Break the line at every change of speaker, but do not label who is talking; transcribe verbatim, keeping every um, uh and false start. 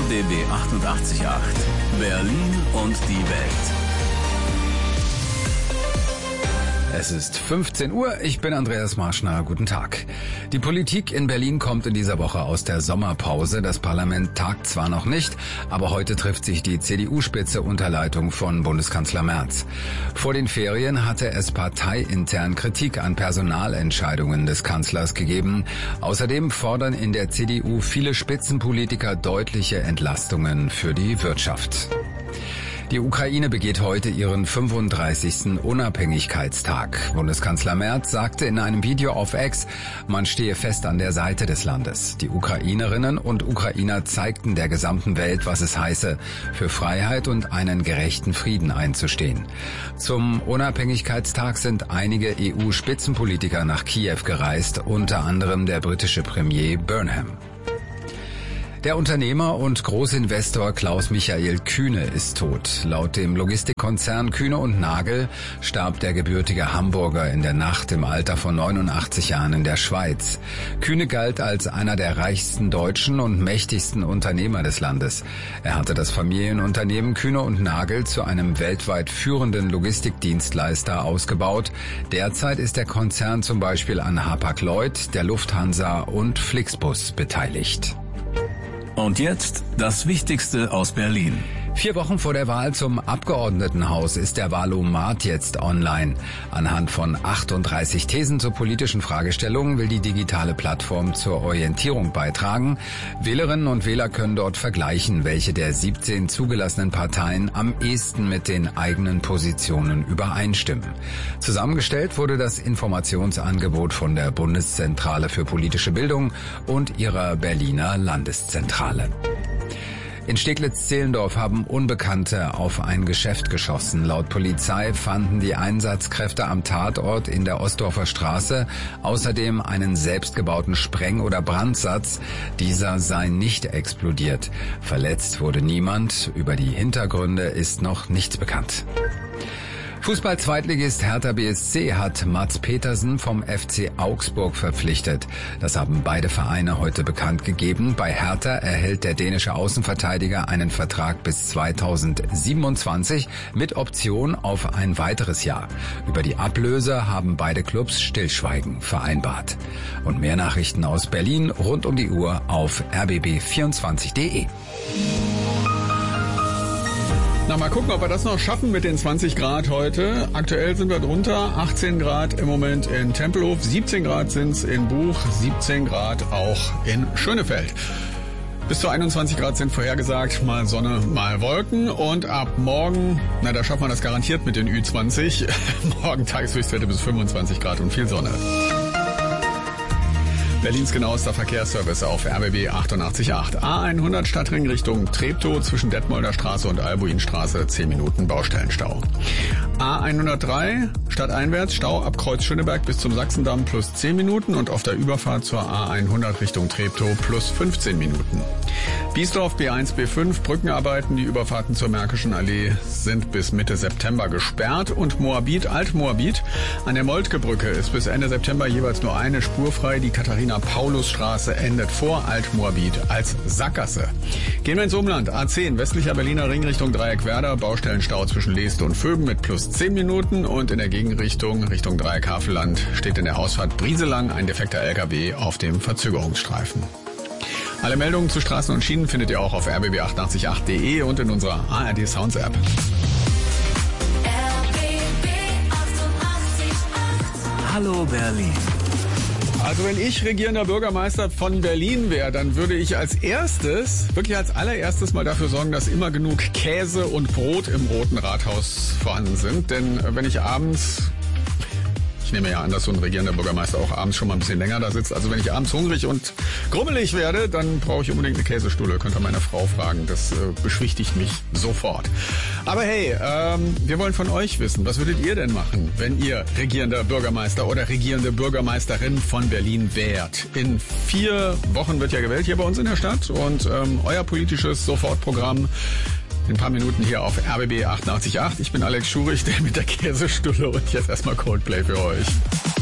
B B achtundachtzig Komma acht. Berlin und die Welt.
Es ist fünfzehn Uhr, ich bin Andreas Marschner, guten Tag. Die Politik in Berlin kommt in dieser Woche aus der Sommerpause. Das Parlament tagt zwar noch nicht, aber heute trifft sich die C D U-Spitze unter Leitung von Bundeskanzler Merz. Vor den Ferien hatte es parteiintern Kritik an Personalentscheidungen des Kanzlers gegeben. Außerdem fordern in der C D U viele Spitzenpolitiker deutliche Entlastungen für die Wirtschaft. Die Ukraine begeht heute ihren fünfunddreißigsten Unabhängigkeitstag. Bundeskanzler Merz sagte in einem Video auf X, man stehe fest an der Seite des Landes. Die Ukrainerinnen und Ukrainer zeigten der gesamten Welt, was es heiße, für Freiheit und einen gerechten Frieden einzustehen. Zum Unabhängigkeitstag sind einige E U-Spitzenpolitiker nach Kiew gereist, unter anderem der britische Premier Burnham. Der Unternehmer und Großinvestor Klaus-Michael Kühne ist tot. Laut dem Logistikkonzern Kühne und Nagel starb der gebürtige Hamburger in der Nacht im Alter von neunundachtzig Jahren in der Schweiz. Kühne galt als einer der reichsten Deutschen und mächtigsten Unternehmer des Landes. Er hatte das Familienunternehmen Kühne und Nagel zu einem weltweit führenden Logistikdienstleister ausgebaut. Derzeit ist der Konzern zum Beispiel an Hapag-Lloyd, der Lufthansa und Flixbus beteiligt.
Und jetzt das Wichtigste aus Berlin.
Vier Wochen vor der Wahl zum Abgeordnetenhaus ist der Wahlomat jetzt online. Anhand von achtunddreißig Thesen zu politischen Fragestellungen will die digitale Plattform zur Orientierung beitragen. Wählerinnen und Wähler können dort vergleichen, welche der siebzehn zugelassenen Parteien am ehesten mit den eigenen Positionen übereinstimmen. Zusammengestellt wurde das Informationsangebot von der Bundeszentrale für politische Bildung und ihrer Berliner Landeszentrale. In Steglitz-Zehlendorf haben Unbekannte auf ein Geschäft geschossen. Laut Polizei fanden die Einsatzkräfte am Tatort in der Ostdorfer Straße außerdem einen selbstgebauten Spreng- oder Brandsatz. Dieser sei nicht explodiert. Verletzt wurde niemand. Über die Hintergründe ist noch nichts bekannt. Fußball-Zweitligist Hertha B S C hat Mads Petersen vom F C Augsburg verpflichtet. Das haben beide Vereine heute bekannt gegeben. Bei Hertha erhält der dänische Außenverteidiger einen Vertrag bis zweitausendsiebenundzwanzig mit Option auf ein weiteres Jahr. Über die Ablöse haben beide Clubs Stillschweigen vereinbart. Und mehr Nachrichten aus Berlin rund um die Uhr auf r b b vierundzwanzig punkt d e.
Na, mal gucken, ob wir das noch schaffen mit den zwanzig Grad heute. Aktuell sind wir drunter, achtzehn Grad im Moment in Tempelhof, siebzehn Grad sind's in Buch, siebzehn Grad auch in Schönefeld. Bis zu einundzwanzig Grad sind vorhergesagt, mal Sonne, mal Wolken und ab morgen, na da schafft man das garantiert mit den Ü zwanzig, morgen Tageshöchstwerte bis fünfundzwanzig Grad und viel Sonne. Berlins genauester Verkehrsservice auf R B B achtundachtzig Komma acht. A hundert Stadtring Richtung Treptow zwischen Detmolder Straße und Albuinstraße, zehn Minuten Baustellenstau. A hundertdrei stadteinwärts, Stau ab Kreuz Schöneberg bis zum Sachsendamm plus zehn Minuten und auf der Überfahrt zur A hundert Richtung Treptow plus fünfzehn Minuten. Biesdorf B eins B fünf, Brückenarbeiten, die Überfahrten zur Märkischen Allee sind bis Mitte September gesperrt und Moabit, Alt-Moabit, an der Moltke-Brücke ist bis Ende September jeweils nur eine Spur frei, die Katharina-Paulus-Straße endet vor Alt-Moabit als Sackgasse. Gehen wir ins Umland, A zehn, westlicher Berliner Ring Richtung Dreieck-Werder, Baustellenstau zwischen Leeste und Vögen mit plus zehn Minuten und in der Gegenrichtung Richtung Dreieck-Havelland steht in der Ausfahrt Brieselang ein defekter L K W auf dem Verzögerungsstreifen. Alle Meldungen zu Straßen und Schienen findet ihr auch auf r b b achtundachtzig Komma acht punkt d e und in unserer A R D Sounds App.
Hallo Berlin.
Also wenn ich regierender Bürgermeister von Berlin wäre, dann würde ich als erstes, wirklich als allererstes mal dafür sorgen, dass immer genug Käse und Brot im Roten Rathaus vorhanden sind. Denn wenn ich abends... Ich nehme ja an, dass so ein regierender Bürgermeister auch abends schon mal ein bisschen länger da sitzt. Also wenn ich abends hungrig und grummelig werde, dann brauche ich unbedingt eine Käsestulle. Könnt ihr meine Frau fragen. Das äh, beschwichtigt mich sofort. Aber hey, ähm, wir wollen von euch wissen, was würdet ihr denn machen, wenn ihr regierender Bürgermeister oder regierende Bürgermeisterin von Berlin wärt? In vier Wochen wird ja gewählt hier bei uns in der Stadt. Und ähm, euer politisches Sofortprogramm in ein paar Minuten hier auf R B B achtundachtzig Komma acht. Ich bin Alex Schurich, der mit der Käsestulle und jetzt erstmal Coldplay für euch.